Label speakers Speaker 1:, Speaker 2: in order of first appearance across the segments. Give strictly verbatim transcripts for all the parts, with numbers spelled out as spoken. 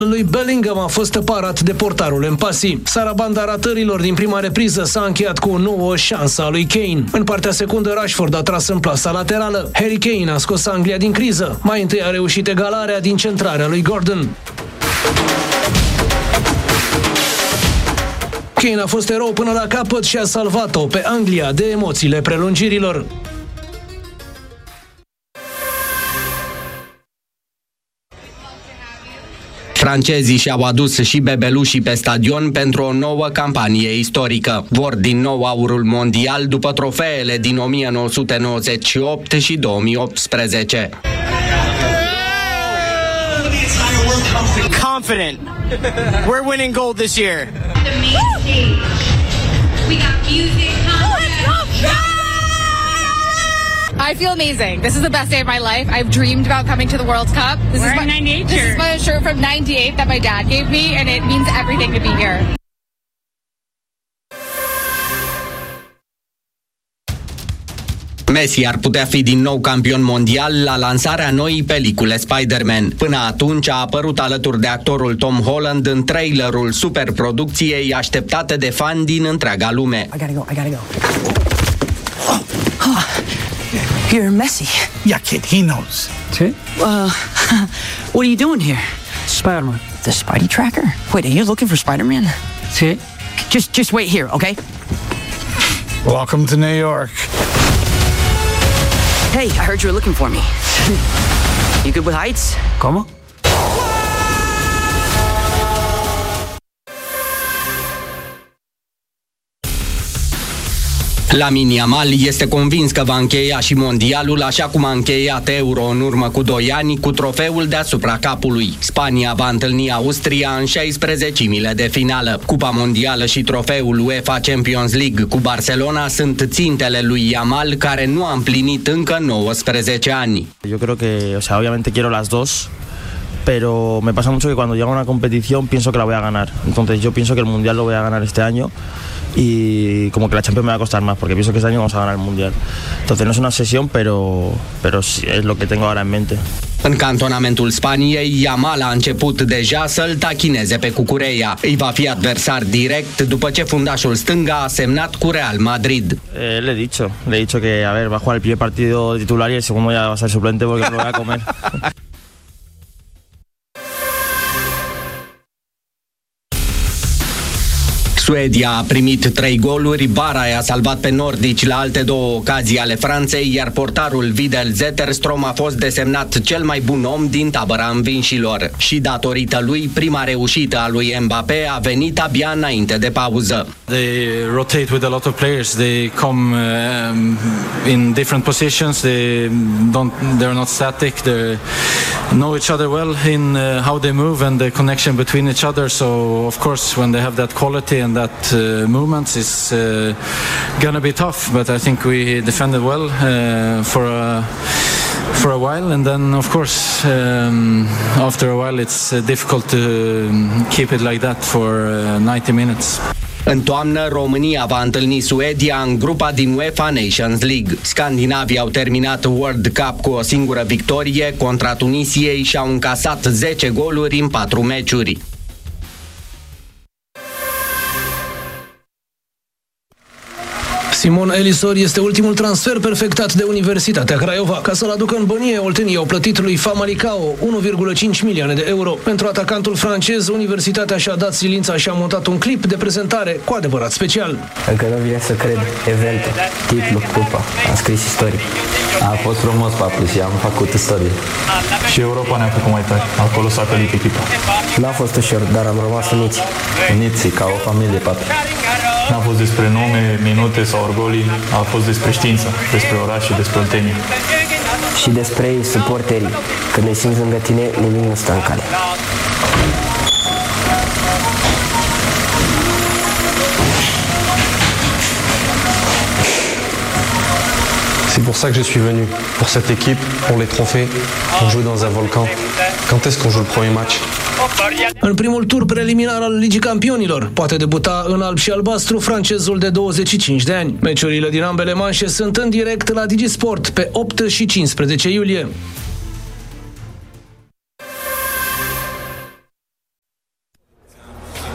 Speaker 1: lui Bellingham a fost parat de portarul Empasi. Sarabanda ratărilor din prima repriză s-a încheiat cu o nouă șansă a lui Kane. În partea secundă, Rashford a tras în plasa laterală. Harry Kane a scos Anglia din criză. Mai întâi a reușit egalarea din centrarea lui Gordon. Kane a fost erou până la capăt și a salvat-o pe Anglia de emoțiile prelungirilor.
Speaker 2: Francezii și-au adus și bebelușii pe stadion pentru o nouă campanie istorică. Vor din nou aurul mondial după trofeele din o mie nouă sute nouăzeci și opt și două mii optsprezece.
Speaker 3: Confident. We're winning gold this year.
Speaker 4: We got music.
Speaker 5: I feel amazing. This is the best day of my life. I've dreamed about coming to the World Cup. This
Speaker 4: We're
Speaker 5: is my
Speaker 4: ninety-eight
Speaker 5: This
Speaker 4: shirt.
Speaker 5: is my shirt from ninety-eight that my dad gave me, and it means everything to be here.
Speaker 2: Messi ar putea fi din nou campion mondial la lansarea noii pelicule Spider-Man. Până atunci a apărut alături de actorul Tom Holland în trailerul superproducției așteptate de fani din întreaga lume.
Speaker 6: I gotta go, I gotta go. Oh, oh. You're Messi.
Speaker 7: Yeah, kid, he knows.
Speaker 6: See? Uh, what are you doing here? Spider-Man. The Spidey tracker? Wait, are you looking for Spider-Man? See? Just, just wait here, okay?
Speaker 7: Welcome to New York.
Speaker 6: Hey, I heard you were looking for me. You good with heights?
Speaker 7: ¿Cómo?
Speaker 2: Lamine Yamal este convins că va încheia și mondialul așa cum a încheiat Euro în urmă cu doi ani cu trofeul deasupra capului. Spania va întâlni Austria în șaisprezecimile de finală. Cupa mondială și trofeul UEFA Champions League cu Barcelona sunt țintele lui Yamal, care nu a împlinit încă nouăsprezece ani.
Speaker 8: Eu cred că, o sea, obviamente quiero las dos. Pero me pasa mucho que cuando llego a una competición pienso que la voy a ganar. Entonces yo pienso que el Mundial lo voy a ganar este año y como que la Champions me va a costar más porque pienso que este año vamos a ganar el Mundial. Entonces no es una obsesión, pero, pero sí es lo que tengo ahora en mente.
Speaker 2: În cantonamentul Spaniei, Yamal a început deja să-l tachineze pe Cucureia. Îi va fi adversar direct după ce fundașul stânga a semnat cu Real Madrid.
Speaker 8: Eh, le he dicho, le he dicho que a ver, va a jugar el primer partido titular y el segundo ya va a ser suplente porque no lo voy a comer.
Speaker 2: Suedia a primit trei goluri, Bara i-a salvat pe nordici la alte două ocazii ale Franței, iar portarul Vidal Zetterstrom a fost desemnat cel mai bun om din tabăra învinșilor. Și datorită lui, prima reușită a lui Mbappé a venit abia înainte de pauză.
Speaker 9: They rotate with a lot of players. They come um, in different positions. They don't. They're not static. They know each other well in uh, how they move and the connection between each other. So of course, when they have that quality and that uh, movements, it's uh, gonna be tough. But I think we defended well uh, for a for a while, and then of course um, after a while, it's uh, difficult to keep it like that for uh, ninety minutes.
Speaker 2: În toamnă, România va întâlni Suedia în grupa din UEFA Nations League. Scandinavii au terminat World Cup cu o singură victorie contra Tunisiei și au încasat zece goluri în patru meciuri.
Speaker 1: Simon Elisor este ultimul transfer perfectat de Universitatea Craiova. Ca să-l aducă în bănie, oltenii au plătit lui Famalicão unu virgulă cinci milioane de euro. Pentru atacantul francez, Universitatea și-a dat silința și a montat un clip de prezentare cu adevărat special.
Speaker 10: Încă nu vine să cred. Eventul, titlul, cupa. Am scris istorie.
Speaker 11: A fost frumos, papu, și am făcut istorie.
Speaker 12: Și Europa ne-a făcut mai tare. Acolo s-a călit echipa.
Speaker 10: N-a fost ușor, dar am rămas uniți.
Speaker 11: Uniți, ca o familie, papu.
Speaker 12: N-a fost despre nume, minute sau orgolii, a fost despre știință, despre oraș și despre Oltenia.
Speaker 10: Și despre ei, suporterii. Când îi simți lângă tine, nimic nu stă în cale.
Speaker 13: C'est pour ça que je suis venu, pour cette équipe, pour les trophées, pour jouer dans un volcan. Quand est-ce qu'on joue le premier match?
Speaker 1: În primul tur preliminar al Ligii Campionilor poate debuta în alb și albastru francezul de douăzeci și cinci de ani. Meciurile din ambele manșe sunt în direct la DigiSport pe opt și cincisprezece iulie.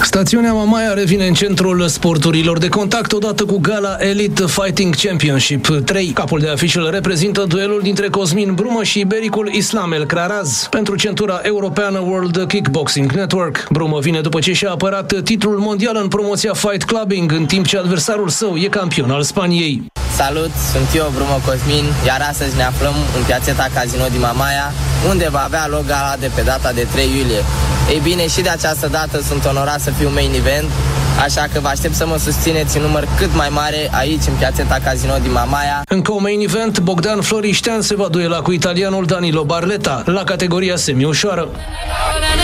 Speaker 1: Stațiunea Mamaia revine în centrul sporturilor de contact odată cu gala Elite Fighting Championship trei. Capul de afiș îl reprezintă duelul dintre Cosmin Brumă și ibericul Islam El Kraraz pentru centura europeană World Kickboxing Network. Brumă vine după ce și-a apărat titlul mondial în promoția Fight Clubbing, în timp ce adversarul său e campion al Spaniei.
Speaker 4: Salut, sunt eu, Brumă Cosmin, iar astăzi ne aflăm în Piațeta Casino din Mamaia, unde va avea loc gala de pe data de trei iulie. Ei bine, și de această dată sunt onorat să fiu main event, așa că vă aștept să mă susțineți în număr cât mai mare aici, în Piațeta Casino din Mamaia.
Speaker 1: În co-main event, Bogdan Floriștean se va duela cu italianul Danilo Barleta la categoria semi-ușoară.